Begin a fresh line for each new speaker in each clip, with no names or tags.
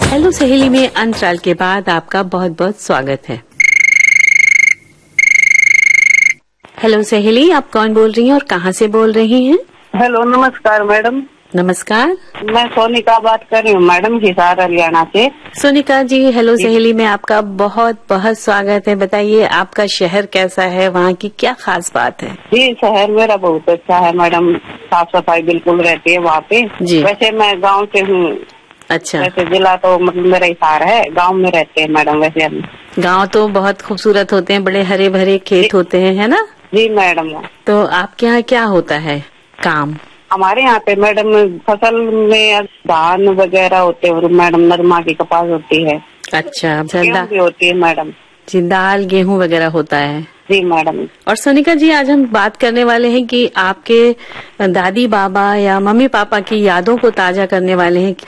Hello सहेली में अंतराल के बाद आपका बहुत बहुत स्वागत है। हेलो सहेली, आप कौन बोल रही हैं और कहाँ से बोल रही हैं?
हेलो, नमस्कार मैडम।
नमस्कार,
मैं सोनिका बात कर रही हूँ मैडम, हिसार हरियाणा से।
सोनिका जी, हेलो सहेली में आपका बहुत बहुत स्वागत है। बताइए आपका शहर कैसा है, वहाँ की क्या खास बात है?
जी, शहर मेरा बहुत अच्छा है मैडम, साफ सफाई बिल्कुल रहती है वहाँ पे।
जी।
वैसे मैं गांव से हूँ।
अच्छा।
वैसे जिला तो मतलब मेरा हिसार है, गांव में रहते हैं मैडम। वैसे हम
गांव तो बहुत खूबसूरत होते हैं, बड़े हरे भरे खेत होते हैं, है ना?
जी मैडम।
तो आपके यहाँ क्या होता है काम?
हमारे यहाँ पे मैडम फसल में धान वगैरह होते हैं और मैडम नरमा की कपास होती है।
अच्छा,
गेहूं भी होती है मैडम।
जी, दाल गेहूं वगैरह होता है।
जी मैडम।
और सोनिका जी, आज हम बात करने वाले हैं कि आपके दादी बाबा या मम्मी पापा की यादों को ताजा करने वाले हैं।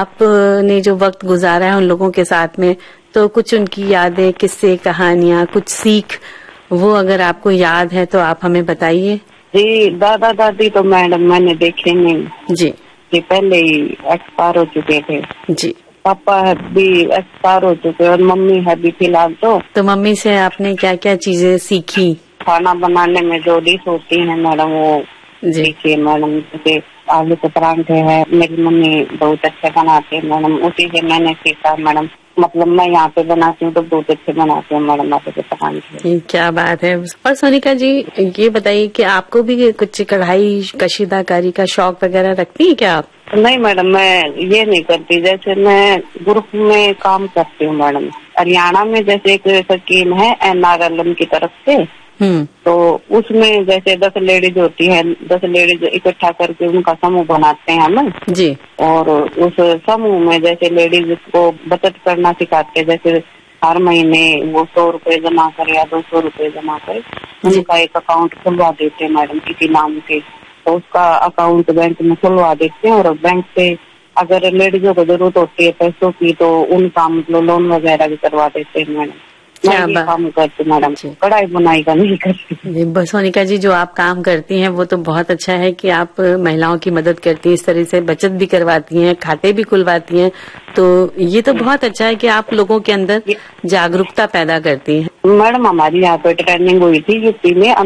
आपने जो वक्त गुजारा है उन लोगों के साथ में, तो कुछ उनकी यादें, किस्से, कहानियां, कुछ सीख, वो अगर आपको याद है तो आप हमें बताइए।
जी, दादा दादी तो मैडम मैंने देखे नहीं
जी।
कि पहले ही एक्सपायर हो चुके थे।
जी।
पापा है भी एक्सपायर हो चुके और मम्मी है भी फिलहाल। तो
मम्मी से आपने क्या क्या चीजें सीखी?
खाना बनाने में जो डिश होती है मैडम, वो
जी।
सीखिए मैडम। जैसे आलू के परांठे है, मेरी मम्मी बहुत अच्छे बनाती है मैडम, उसी से मैंने सीखा मैडम। मतलब मैं यहाँ पे बनाती हूँ तो बहुत अच्छे बनाती हूँ मैडम आलू के परांठे।
क्या बात है। और सोनिका जी, ये बताइए कि आपको भी कुछ कढ़ाई कशीदाकारी का शौक वगैरह रखती है क्या आप?
नहीं मैडम, मैं ये नहीं करती। जैसे मैं ग्रुप में काम करती हूँ मैडम, हरियाणा में जैसे एक स्कीम है NRLM की तरफ से। तो उसमें जैसे 10 लेडीज होती है, 10 लेडीज इकट्ठा करके उनका समूह बनाते हैं हम
जी। और
उस समूह में जैसे लेडीज को बचत करना सिखाते हैं। जैसे हर महीने वो 100 रुपए जमा करे या 200 रुपए जमा करे, उनका एक अकाउंट खुलवा देते हैं मैडम किसी नाम के। तो उसका अकाउंट बैंक में खुलवा देते हैं और बैंक से अगर लेडीजों को जरूरत होती है पैसों की तो उनका मतलब लोन वगैरह भी करवा देते हैं मैडम।
क्या
मैं काम करती मैडम, कढ़ाई बुनाई का नहीं करती।
सोनिका जी, जो आप काम करती हैं वो तो बहुत अच्छा है कि आप महिलाओं की मदद करती हैं, इस तरह से बचत भी करवाती हैं, खाते भी खुलवाती हैं। तो ये तो बहुत अच्छा है कि आप लोगों के अंदर जागरूकता पैदा करती हैं।
मैडम हमारी यहाँ पे ट्रेनिंग हुई थी यूपी में।